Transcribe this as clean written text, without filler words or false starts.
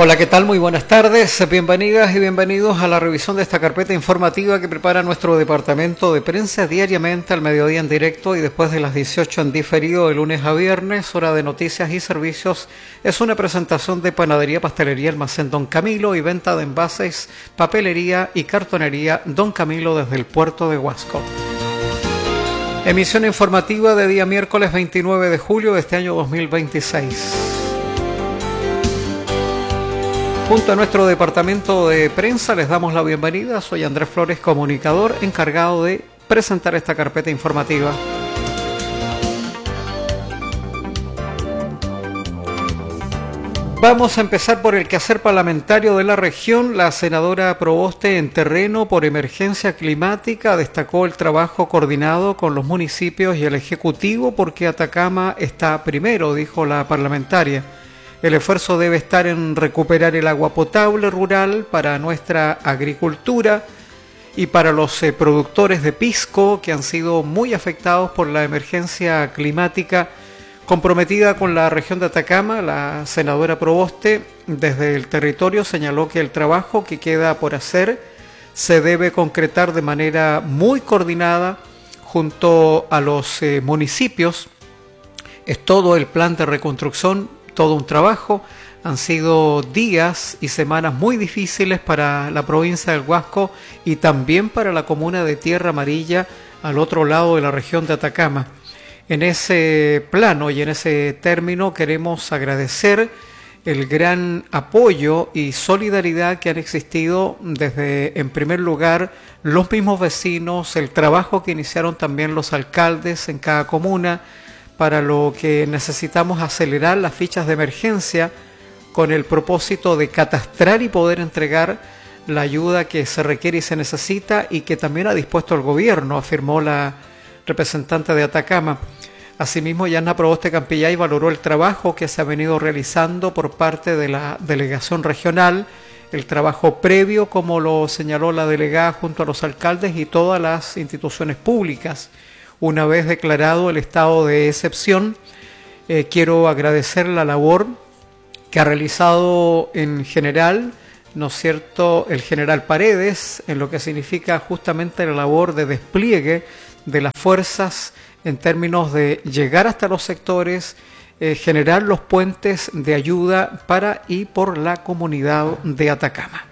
Hola, ¿qué tal? Muy buenas tardes, bienvenidas y bienvenidos a la revisión de esta carpeta informativa que prepara nuestro departamento de prensa diariamente al mediodía en directo y después de las 18 en diferido de lunes a viernes, hora de noticias y servicios. Es una presentación de Panadería, Pastelería Almacén Don Camilo y venta de envases, papelería y cartonería Don Camilo desde el puerto de Huasco. Emisión informativa de día miércoles 29 de julio de este año 2026. Junto a nuestro departamento de prensa les damos la bienvenida. Soy Andrés Flores, comunicador encargado de presentar esta carpeta informativa. Vamos a empezar por el quehacer parlamentario de la región. La senadora Proboste, en terreno por emergencia climática, destacó el trabajo coordinado con los municipios y el Ejecutivo porque Atacama está primero, dijo la parlamentaria. El esfuerzo debe estar en recuperar el agua potable rural para nuestra agricultura y para los productores de pisco que han sido muy afectados por la emergencia climática comprometida con la región de Atacama. La senadora Proboste desde el territorio señaló que el trabajo que queda por hacer se debe concretar de manera muy coordinada junto a los municipios. Es todo el plan de reconstrucción, todo un trabajo. Han sido días y semanas muy difíciles para la provincia del Huasco y también para la comuna de Tierra Amarilla al otro lado de la región de Atacama. En ese plano y en ese término queremos agradecer el gran apoyo y solidaridad que han existido desde, en primer lugar, los mismos vecinos, el trabajo que iniciaron también los alcaldes en cada comuna, para lo que necesitamos acelerar las fichas de emergencia con el propósito de catastrar y poder entregar la ayuda que se requiere y se necesita y que también ha dispuesto el gobierno, afirmó la representante de Atacama. Asimismo, Yanna Proboste Campillay valoró el trabajo que se ha venido realizando por parte de la delegación regional, el trabajo previo, como lo señaló la delegada, junto a los alcaldes y todas las instituciones públicas. Una vez declarado el estado de excepción, quiero agradecer la labor que ha realizado en general, ¿no es cierto?, el general Paredes, en lo que significa justamente la labor de despliegue de las fuerzas en términos de llegar hasta los sectores, generar los puentes de ayuda para y por la comunidad de Atacama.